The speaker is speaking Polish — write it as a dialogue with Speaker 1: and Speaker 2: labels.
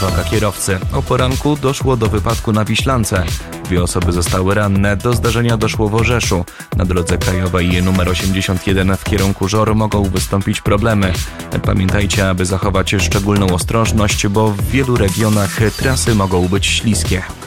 Speaker 1: uwaga kierowcy. O poranku doszło do wypadku na Wiślance. 2 osoby zostały ranne. Do zdarzenia doszło w Orzeszu. Na drodze krajowej nr 81 w kierunku Żor mogą wystąpić problemy. Pamiętajcie, aby zachować szczególną ostrożność, bo w wielu regionach trasy mogą być śliskie.